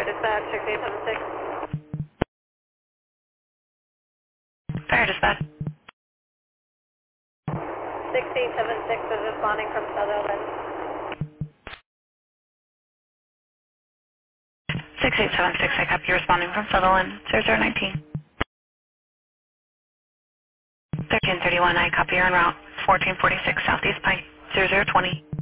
dispatch, 6876. Fire dispatch. 6876 is responding from Sutherland. 6876, I copy. Responding from Sutherland. 0019. 1331, I copy. You're en route. 1446 Southeast Pike. 0020.